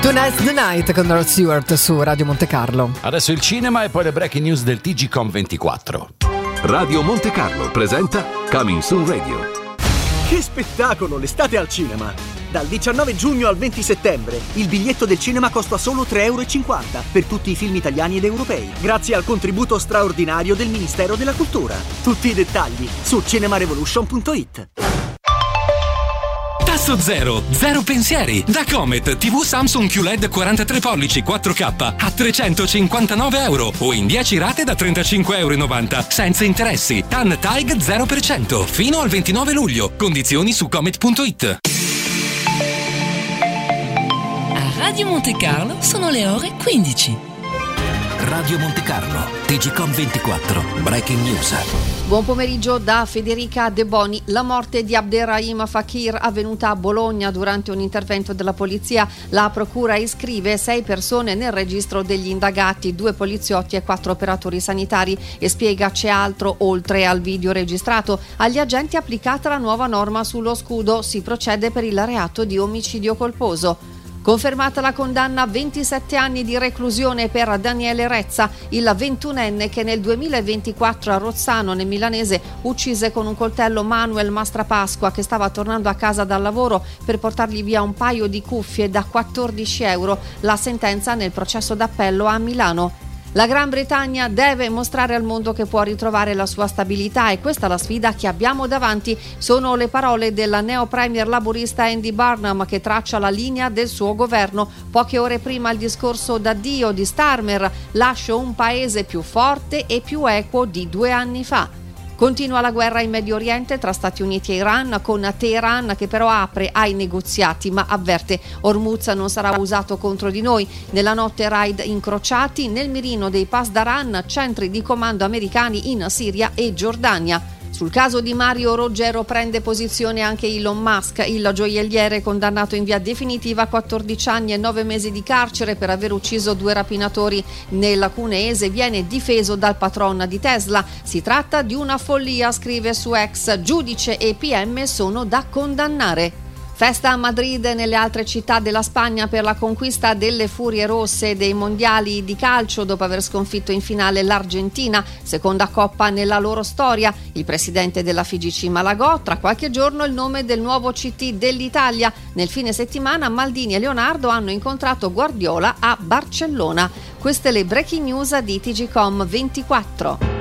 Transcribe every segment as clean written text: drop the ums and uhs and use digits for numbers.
Tonight's the Night con Rod Stewart su Radio Monte Carlo. Adesso il cinema e poi le breaking news del TGcom 24. Radio Monte Carlo presenta Coming Soon Radio. Che spettacolo, l'estate al cinema! Dal 19 giugno al 20 settembre il biglietto del cinema costa solo 3,50 euro per tutti i film italiani ed europei, grazie al contributo straordinario del Ministero della Cultura. Tutti i dettagli su cinemarevolution.it. Tasso zero, zero pensieri. Da Comet, TV Samsung QLED 43 pollici 4K a 359 euro o in 10 rate da 35,90 euro senza interessi. TAN TAIG 0% fino al 29 luglio. Condizioni su comet.it. A Radio Monte Carlo sono le ore 15. Radio Monte Carlo, TGcom 24, Breaking News. Buon pomeriggio da Federica De Boni. La morte di Abderrahim Fakir, avvenuta a Bologna durante un intervento della polizia. La procura iscrive 6 persone nel registro degli indagati, 2 poliziotti e 4 operatori sanitari, e spiega c'è altro oltre al video registrato. Agli agenti è applicata la nuova norma sullo scudo, si procede per il reato di omicidio colposo. Confermata la condanna a 27 anni di reclusione per Daniele Rezza, il 21enne che nel 2024 a Rozzano, nel milanese, uccise con un coltello Manuel Mastrapasqua, che stava tornando a casa dal lavoro per portargli via un paio di cuffie da 14 euro. La sentenza nel processo d'appello a Milano. La Gran Bretagna deve mostrare al mondo che può ritrovare la sua stabilità, e questa è la sfida che abbiamo davanti. Sono le parole della neo premier laburista Andy Burnham, che traccia la linea del suo governo. Poche ore prima il discorso d'addio di Starmer: lascio un paese più forte e più equo di 2 anni fa. Continua la guerra in Medio Oriente tra Stati Uniti e Iran, con Teheran che però apre ai negoziati ma avverte: Hormuz non sarà usato contro di noi. Nella notte raid incrociati nel mirino dei Pasdaran, centri di comando americani in Siria e Giordania. Sul caso di Mario Roggero prende posizione anche Elon Musk. Il gioielliere, condannato in via definitiva a 14 anni e 9 mesi di carcere per aver ucciso 2 rapinatori nel Cuneese, viene difeso dal patron di Tesla. Si tratta di una follia, scrive su X. Giudice e PM sono da condannare. Festa a Madrid e nelle altre città della Spagna per la conquista delle Furie Rosse dei mondiali di calcio, dopo aver sconfitto in finale l'Argentina, seconda coppa nella loro storia. Il presidente della FIGC Malagò: tra qualche giorno il nome del nuovo CT dell'Italia. Nel fine settimana Maldini e Leonardo hanno incontrato Guardiola a Barcellona. Queste le breaking news di TGcom 24.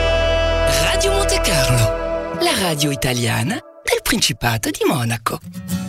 Radio Monte Carlo, la radio italiana del Principato di Monaco.